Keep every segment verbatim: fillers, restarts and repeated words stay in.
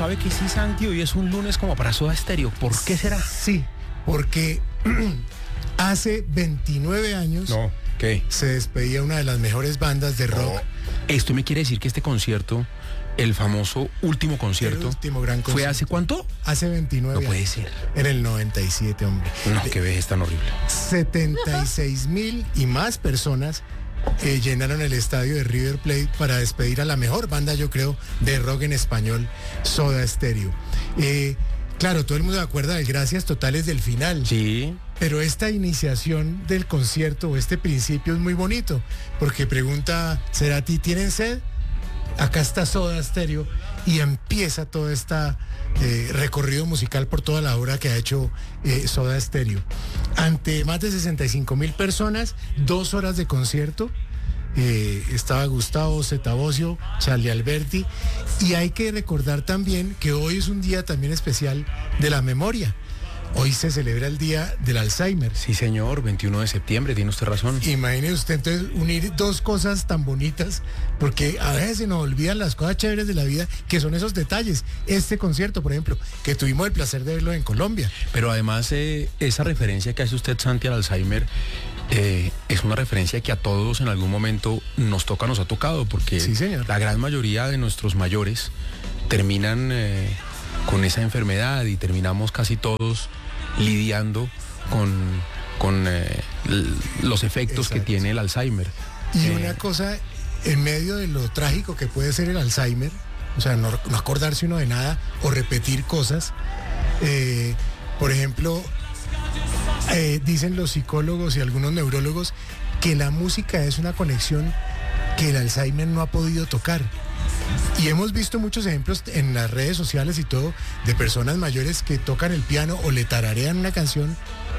¿sabe que sí, Santi? Hoy es un lunes como para Soda Stereo. ¿Por qué será? Sí, porque hace veintinueve años No, ¿qué? se despedía una de las mejores bandas de rock. Esto me quiere decir que este concierto, el famoso último concierto, El último gran ¿fue concierto. hace cuánto? Hace veintinueve No años. puede ser. En el noventa y siete, hombre. No, qué vejez tan horrible. setenta y seis mil y más personas eh, llenaron el estadio de River Plate para despedir a la mejor banda, yo creo, de rock en español, Soda Stereo. Eh, claro, todo el mundo se acuerda del Gracias Totales del final. Sí. Pero esta iniciación del concierto o este principio es muy bonito, porque pregunta Cerati, ¿tienen sed? Acá está Soda Stereo y empieza todo este eh, recorrido musical por toda la obra que ha hecho eh, Soda Stereo. Ante más de sesenta y cinco mil personas, dos horas de concierto. Eh, estaba Gustavo Cetabosio, Charlie Alberti, y hay que recordar también que hoy es un día también especial de la memoria. Hoy se celebra el día del Alzheimer. Sí, señor, veintiuno de septiembre, tiene usted razón. Imagine usted entonces unir dos cosas tan bonitas, porque a veces se nos olvidan las cosas chéveres de la vida, que son esos detalles. Este concierto, por ejemplo, que tuvimos el placer de verlo en Colombia. Pero además, eh, esa referencia que hace usted, Santi, al Alzheimer, eh, es una referencia que a todos en algún momento nos toca, nos ha tocado, porque Sí, señor. la gran mayoría de nuestros mayores terminan eh, con esa enfermedad y terminamos casi todos lidiando con, con eh, l- los efectos Exacto. que tiene el Alzheimer. Y Eh, una cosa, en medio de lo trágico que puede ser el Alzheimer, o sea, no, no acordarse uno de nada o repetir cosas, eh, por ejemplo, eh, dicen los psicólogos y algunos neurólogos que la música es una conexión que el Alzheimer no ha podido tocar. Y hemos visto muchos ejemplos en las redes sociales y todo de personas mayores que tocan el piano o le tararean una canción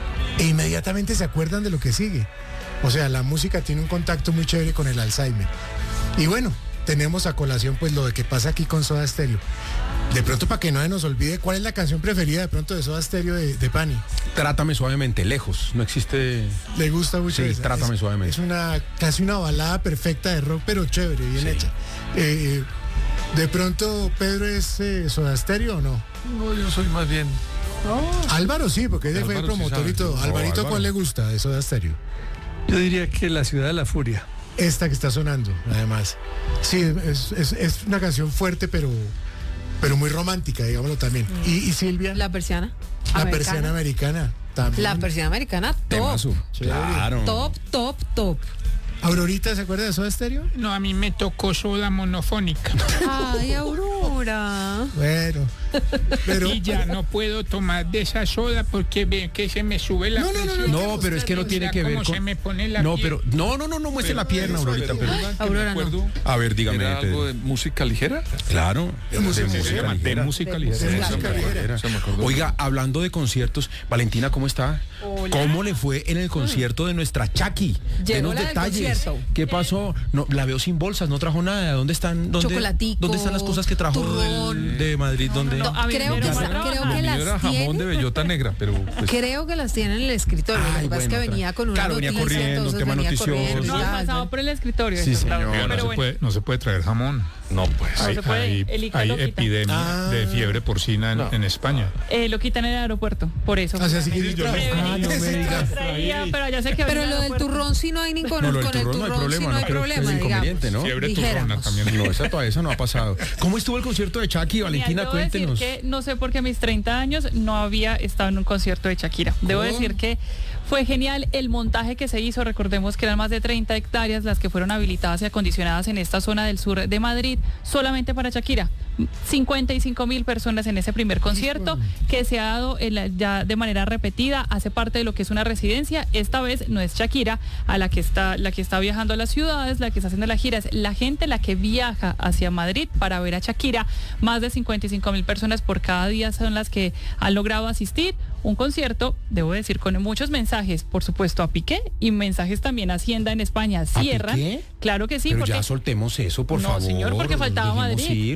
e inmediatamente se acuerdan de lo que sigue. O sea, la música tiene un contacto muy chévere con el Alzheimer. Y bueno, tenemos a colación pues lo de que pasa aquí con Soda Stereo. De pronto, para que no se nos olvide, ¿cuál es la canción preferida de pronto de Soda Stereo de, de Pani? Trátame suavemente, lejos, no existe... Le gusta mucho Sí, esa. Trátame es, suavemente. Es una, casi una balada perfecta de rock, pero chévere, bien Sí. hecha. Eh, de pronto, ¿Pedro es eh, Soda Stereo o no? No, yo soy más bien. Álvaro sí, porque ese fue el Álvaro sí promotor sabe. y todo. No, Alvarito, Álvaro. ¿cuál le gusta de Soda Stereo? Yo diría que La Ciudad de la Furia. Esta que está sonando, además. Sí, es, es, es una canción fuerte, pero, pero muy romántica, digámoslo también. ¿Y, y Silvia? La persiana. La americana. persiana americana. También. La persiana americana, top. Temazo. Chévere. Claro. Top, top, top. Aurorita, ¿se acuerda de Soda Stereo? No, a mí me tocó soda monofónica. Ay, Aurora. Bueno, pero... Y ya no puedo tomar de esa soda porque ve que se me sube la No, no, no, presión. No, pero es que no tiene que ver Cómo con... se me pone la No, piel. pero... No, no, no, no muestre la pierna, Aurorita. Pero... Aurora, no. A ver, dígame. ¿Era Pedro. algo de música ligera? Claro, de música música ligera. ligera. De música De ligera. música música ligera. Se me acordó. Oiga, hablando de conciertos, Valentina, ¿cómo está? Hola. ¿Cómo le fue en el concierto de nuestra Chucky? Llegó Denos la del detalles. concierto. ¿Qué pasó? No, la veo sin bolsas, no trajo nada. ¿Dónde están? ¿Dónde, Chocolatico, ¿Dónde están las cosas que trajo turrón. del- de Madrid? ¿Dónde? no, a mí Creo me que, lo sa- mandaron. creo Lo que mío era las jamón tiene. de bellota negra, pero pues, Creo que las tienen en el escritorio. Lo Ay, que pasa es que bueno, venía con una claro, venía noticia, corriendo, entonces tema venía noticioso. corriendo y No, tal. pasado por el escritorio. Sí, eso, señor. claro. Oiga, No Pero se, bueno, puede, no se puede traer jamón. no pues. No Hay, se puede, hay- el ICA hay lo quita. epidemia Ah. de fiebre porcina en, No. en España. eh, lo quitan en el aeropuerto, por eso. O sea, sí que yo- Ah, no me diga. Traía, pero ya sé que Pero había lo del aeropuerto. turrón sí no hay ni con, No, lo del con el turrón no hay turrón sí problema, no no hay creo que problema, sea inconveniente, digamos. ¿no? Fiebre turrona Dijéramos. también. No, esa todavía esa no ha pasado. ¿Cómo estuvo el concierto de Chucky, Mira, Valentina? debo decir Cuéntenos. que no sé por qué a mis treinta años no había estado en un concierto de Shakira. Debo ¿Cómo? decir que fue genial el montaje que se hizo. Recordemos que eran más de treinta hectáreas las que fueron habilitadas y acondicionadas en esta zona del sur de Madrid solamente para Shakira. cincuenta y cinco mil personas en ese primer concierto que se ha dado en la- ya de manera repetida, hace parte de lo que es una residencia. Esta vez no es Shakira a la que está la que está viajando a las ciudades, la que está haciendo la gira, es la gente la que viaja hacia Madrid para ver a Shakira. Más de cincuenta y cinco mil personas por cada día son las que han logrado asistir. Un concierto, debo decir, con muchos mensajes, por supuesto, a Piqué y mensajes también a Hacienda en España. Cierran. Piqué? Claro que sí, Pero porque ya soltemos eso, por no, favor. señor, porque faltaba dejemos Madrid. ir. Faltaba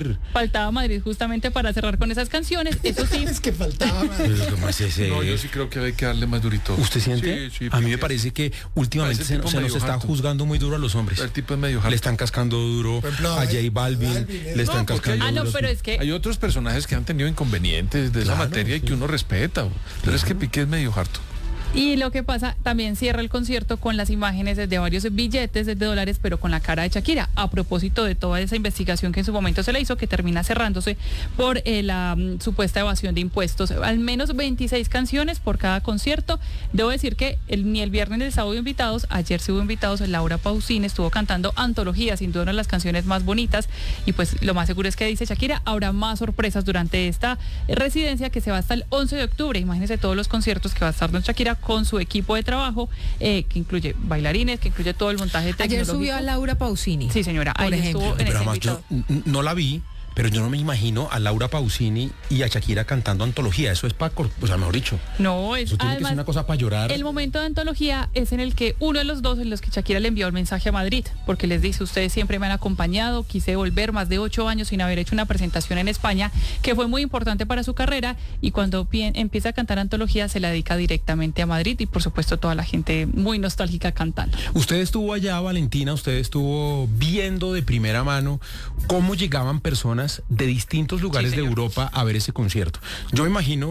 faltaba Madrid justamente para cerrar con esas canciones. Eso sí, Es que faltaba. madre. Pero ¿cómo es ese? No, yo sí creo que hay que darle más durito. ¿Usted siente? Sí, sí, a mí me Piqué. parece que últimamente Ese se, tipo se nos medio está harto. juzgando muy duro a los hombres. El tipo es medio harto. Le están cascando duro Por ejemplo, a J Balvin, Balvin, le están No, porque cascando ah, no, duro. pero es que Hay otros personajes que han tenido inconvenientes de esa Claro, materia y sí. que uno respeta. bo. Pero es que Piqué es medio harto. Y lo que pasa, también cierra el concierto con las imágenes de varios billetes de dólares, pero con la cara de Shakira, a propósito de toda esa investigación que en su momento se le hizo, que termina cerrándose por eh, la mm, supuesta evasión de impuestos. Al menos veintiséis canciones por cada concierto. Debo decir que el, ni el viernes ni el sábado hubo invitados, ayer sí hubo invitados, Laura Pausini estuvo cantando Antología, sin duda una de las canciones más bonitas, y pues lo más seguro es que dice Shakira, habrá más sorpresas durante esta residencia que se va hasta el once de octubre. Imagínense todos los conciertos que va a estar don Shakira con su equipo de trabajo, eh, que incluye bailarines, que incluye todo el montaje Ayer tecnológico. subió a Laura Pausini. Sí, señora, por ahí ejemplo. estuvo en Pero ese además yo invitado. n- no la vi, pero yo no me imagino a Laura Pausini y a Shakira cantando Antología. Eso es para, o sea, mejor dicho, No, es eso tiene que además, ser una cosa para llorar. el momento de Antología es en el que uno de los dos en los que Shakira le envió el mensaje a Madrid, porque les dice, ustedes siempre me han acompañado, quise volver más de ocho años sin haber hecho una presentación en España, que fue muy importante para su carrera, y cuando pie- empieza a cantar Antología se la dedica directamente a Madrid, y por supuesto toda la gente muy nostálgica cantando. Usted estuvo allá, Valentina, usted estuvo viendo de primera mano cómo llegaban personas de distintos lugares Sí, de señor. Europa a ver ese concierto. Yo me imagino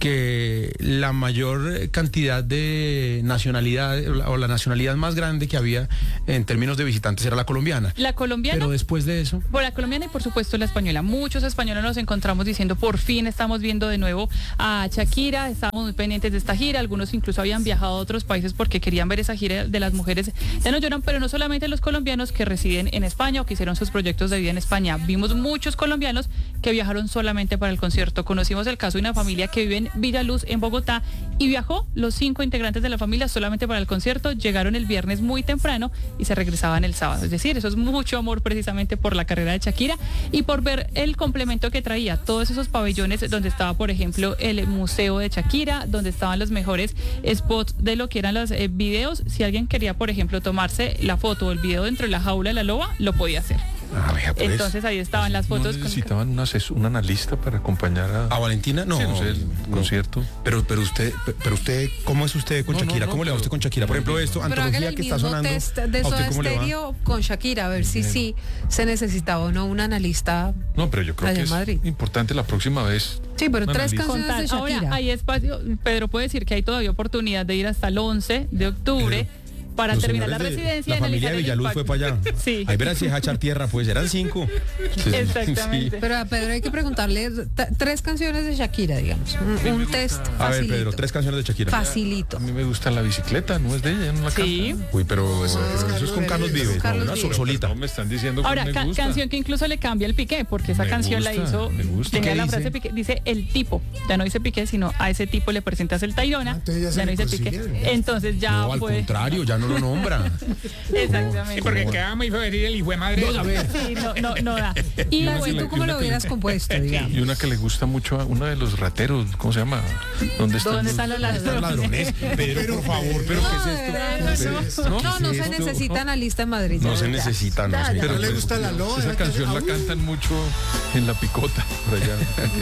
que la mayor cantidad de nacionalidad o la nacionalidad más grande que había en términos de visitantes era la colombiana. La colombiana... Pero después de eso, Por la colombiana y por supuesto la española. Muchos españoles nos encontramos diciendo, por fin estamos viendo de nuevo a Shakira, estábamos muy pendientes de esta gira, algunos incluso habían viajado a otros países porque querían ver esa gira de las mujeres de No Lloran, pero no solamente los colombianos que residen en España o que hicieron sus proyectos de vida en España. Vimos muchos colombianos que viajaron solamente para el concierto. Conocimos el caso de una familia que vive en Villaluz, en Bogotá, y viajó los cinco integrantes de la familia solamente para el concierto, llegaron el viernes muy temprano y se regresaban el sábado. Es decir, eso es mucho amor precisamente por la carrera de Shakira y por ver el complemento que traía, todos esos pabellones donde estaba, por ejemplo, el museo de Shakira, donde estaban los mejores spots de lo que eran los eh, videos. Si alguien quería, por ejemplo, tomarse la foto o el video dentro de la jaula de la loba, lo podía hacer. ah, vea, pues. Entonces ahí estaban las ¿No fotos. con- necesitaban un, ases- un analista para acompañar a, ¿A Valentina? No, sí, no sé, el no. concierto? Pero, pero usted, pero usted, ¿cómo es usted con No, no, Shakira? no, ¿Cómo le va a usted pero- con Shakira? Por ejemplo, esto, Pero hágale Antología el que está mismo sonando. test ¿A de usted Soda cómo le va? Stereo con Shakira, a ver si sí se necesitaba o no un analista. No, pero yo creo Allá que en es Madrid. importante la próxima vez. Sí, pero un tres analista. canciones contar. de Shakira. Ahora hay espacio, Pedro puede decir que hay todavía oportunidad de ir hasta el once de octubre para Los terminar la señores de- residencia. La y familia de analizar el Villaluz fue impacto. para allá. Sí. Ahí verás si deja echar tierra, pues eran cinco. Exactamente. Pero a Pedro hay que preguntarle t- tres canciones de Shakira, digamos. Un, un test A ver, facilito. Pedro, tres canciones de Shakira. Facilito. A mí me gusta la bicicleta, no es de ella, no la Sí. canta. Uy, pero eso, es es Carlos con Carlos Vives, Vives, Carlos no, una Vives. solita. No me están diciendo que Ahora, me ca- gusta. canción que incluso le cambia el Piqué, porque esa Me canción la gusta, hizo, me gusta. tenía ¿Qué la dice? frase Piqué, dice el tipo, ya no dice Piqué, sino a ese tipo le presentas el Tayrona, Ah, entonces ya se ya no dice Piqué. reconciliaron. Entonces ya No, al fue... contrario, ya no lo nombra. Exactamente. Sí, porque queda muy feo decir el hijo de madre. No, a ver. Sí, no, no, no da. Y Pero bueno, ¿tú cómo lo hubieras compuesto, digamos? Y una que le gusta mucho a uno de los rateros, ¿cómo se llama? ¿Dónde están? ¿dónde están los Están ladrones? ladrones. Pedro, por favor, pero ¿qué es esto? No, ¿Qué es esto? no, no ¿Qué se es esto? necesita analista en Madrid. No ya, se ya. necesita, no, Ya, señor. ya. ¿No le gusta la loba? Esa Esa canción la canción- cantan mucho en la picota, por allá.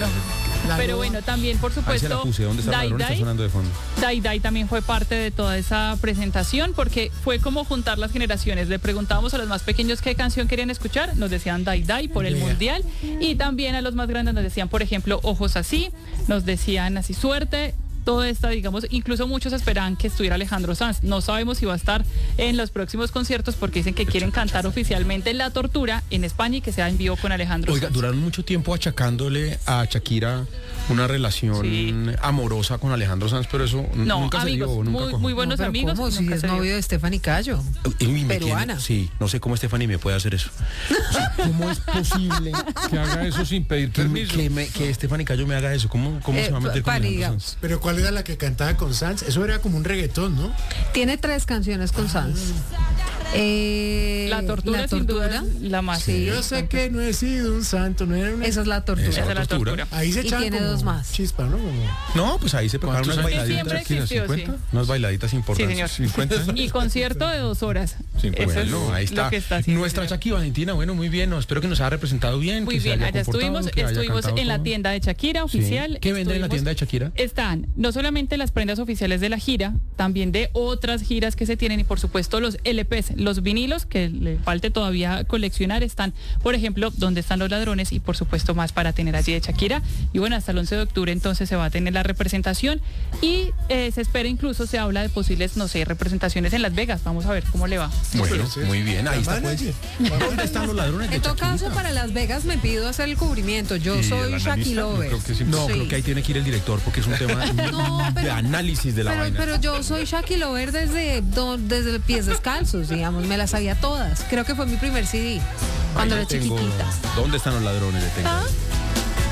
La Pero loba. bueno, también por Ahí se la supuesto, puse, ¿dónde está el Dai ladrón? Está Dai, sonando de fondo. Dai Dai también fue parte de toda esa presentación porque fue como juntar las generaciones. Le preguntábamos a los más pequeños qué canción querían escuchar, nos decían Dai Dai por el Vea. Mundial, y también a los más grandes nos decían, por ejemplo, Ojos Así, nos decían Así Suerte. Todo esto, digamos, incluso muchos esperaban que estuviera Alejandro Sanz. No sabemos si va a estar en los próximos conciertos porque dicen que quieren cantar oficialmente La Tortura en España y que sea en vivo con Alejandro Oiga, Sanz. duraron mucho tiempo achacándole a Shakira una relación Sí. amorosa con Alejandro Sanz, pero eso n- No, nunca amigos, se dio, nunca muy, cuajó. muy buenos No, pero amigos. ¿cómo? y Si nunca es se dio. novio de Stephanie Cayo. Uy, me peruana. tiene- sí, no sé cómo Stephanie me puede hacer eso. O sea, ¿cómo es posible Que haga eso sin pedir que, me- permiso. que, me- que Stephanie Cayo me haga eso? ¿Cómo, cómo Eh, se va a meter con Pani, Alejandro digamos. Sanz? Pero ¿cuál era la que cantaba con Sanz? Eso era como un reggaetón, ¿no? Tiene tres canciones con Sanz. Eh, La tortura, La sin duda, tortura. es la más. Sí. Yo sé que no he sido un santo, no era una... Esa es la tortura. Esa Esa es la tortura. tortura. Ahí se Y echaban tiene como dos más. chispa, ¿no? Como- No, pues ahí se preparan ¿Cuántos unas años Que siempre bailaditas. Shakira? existió, sí. ¿cincuenta? Unas bailaditas Sí, importantes. señor. ¿cincuenta años? Y concierto de dos horas. Sin Eso es Bueno, ahí está. lo que está haciendo. Nuestra Shaki Valentina, bueno, muy bien. No, espero que nos haya representado bien. Muy que se bien, haya allá comportado, estuvimos, que haya estuvimos cantado en la todo. tienda de Shakira Sí. oficial. ¿Qué venden en la Estuvimos- tienda de Shakira? Están no solamente las prendas oficiales de la gira, también de otras giras que se tienen y por supuesto los L Pes, los vinilos que le falte todavía coleccionar están, por ejemplo, donde están los ladrones y por supuesto más para tener allí de Shakira. Y bueno, hasta el once de octubre entonces se va a tener la representación y eh, se espera incluso, se habla de posibles, no sé, representaciones en Las Vegas. Vamos a ver cómo le va. Bueno, Sí. muy bien. Ahí La está. Pues. manager. ¿Dónde están los ladrones de En todo Shakira? caso, para Las Vegas me pido hacer el cubrimiento. Yo ¿Y soy el Shaki analista? Lover. Yo creo que sí. No, Sí. creo que ahí tiene que ir el director porque es un tema No, de pero- análisis de la Pero, vaina. pero yo soy Shaki Lover desde, do- desde pies descalzos, digamos. Me las sabía todas. Creo que fue mi primer C D cuando Ahí era tengo- chiquitita. ¿Dónde están los ladrones? Le tengo. ¿Ah?